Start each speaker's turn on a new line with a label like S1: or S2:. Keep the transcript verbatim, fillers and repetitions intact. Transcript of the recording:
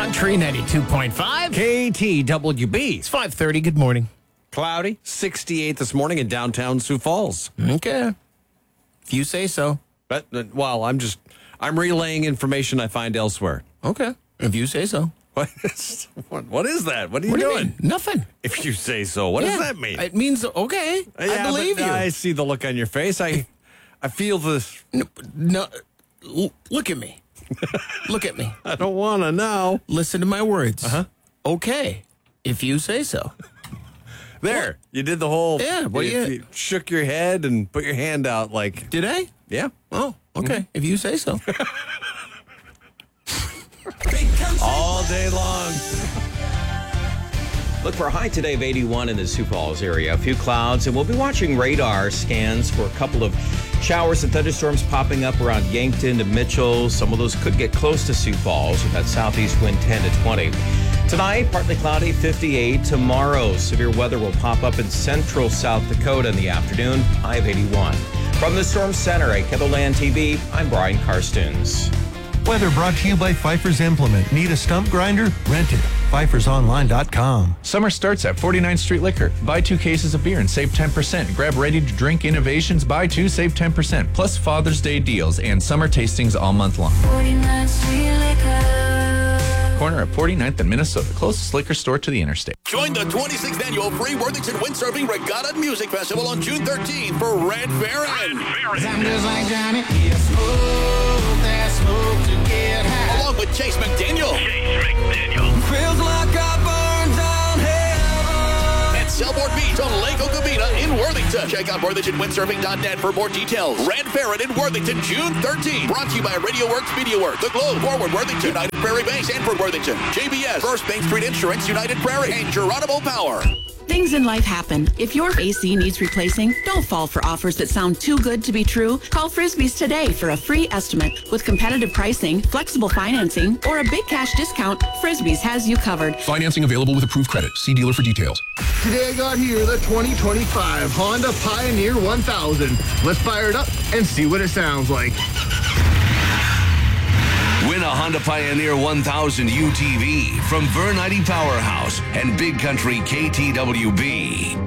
S1: Country ninety-two point five.
S2: K T W B.
S1: It's five thirty. Good morning.
S2: Cloudy, sixty-eight this morning in downtown Sioux Falls.
S1: Okay. If you say so.
S2: But, uh, well, I'm just, I'm relaying information I find elsewhere.
S1: Okay. If you say so.
S2: What is, what, what is that? What are you
S1: What do you
S2: doing?
S1: mean? Nothing.
S2: If you say so, what
S1: Yeah.
S2: does that mean?
S1: It means, okay,
S2: Yeah,
S1: I believe
S2: but
S1: you.
S2: I see the look on your face. I, I feel this.
S1: No, no, l- look at me. Look at me.
S2: I don't want to know.
S1: Listen to my words.
S2: Uh-huh.
S1: Okay. If you say so.
S2: There,
S1: What?
S2: you did the whole.
S1: Yeah, what
S2: you,
S1: do you-
S2: you shook your head and put your hand out like,
S1: Did I?
S2: yeah.
S1: Oh, okay. If you say so.
S2: All day long.
S3: Look for a high today of eighty-one in the Sioux Falls area. A few clouds, and we'll be watching radar scans for a couple of showers and thunderstorms popping up around Yankton to Mitchell. Some of those could get close to Sioux Falls with that southeast wind ten to twenty. Tonight, partly cloudy, fifty-eight. Tomorrow, severe weather will pop up in central South Dakota in the afternoon, high of eighty-one. From the Storm Center at Kettleland T V, I'm Brian Karstuns.
S4: Weather brought to you by Pfeiffer's Implement. Need a stump grinder? Rent it. Pfeifers Online dot com.
S5: Summer starts at forty-ninth Street Liquor. Buy two cases of beer and save ten percent. Grab ready-to-drink innovations. Buy two, save ten percent. Plus Father's Day deals and summer tastings all month long.
S6: forty-ninth Street Liquor.
S5: Corner at forty-ninth and Minnesota. Closest liquor store to the interstate.
S7: Join the twenty-sixth Annual Free Worthington Windsurfing Regatta and Music Festival on June thirteenth for Red Baron.
S1: I'm just like Johnny. Yeah, smoke that smoke to get high.
S7: Along with Chase McDaniel.
S8: Chase McDaniel.
S6: Feels like I burned down heaven.
S7: And Sailboard Beach on Lake Okabena in Worthington. Check out worthington windsurfing dot net for more details. Red Baron in Worthington, June thirteenth. Brought to you by RadioWorks Media Work, The Globe, Forward Worthington, United Prairie Bank, Sanford Worthington, J B S, First Bank Street Insurance, United Prairie, and Geronimo Power.
S9: Things in life happen. If your A C needs replacing, don't fall for offers that sound too good to be true. Call Frisbee's today for a free estimate. With competitive pricing, flexible financing, or a big cash discount, Frisbee's has you covered.
S10: Financing available with approved credit. See dealer for details.
S11: Today I got here the twenty twenty-five Honda Pioneer one thousand. Let's fire it up and see what it sounds like.
S12: Win a Honda Pioneer one thousand U T V from Vernite Powerhouse and Big Country K T W B.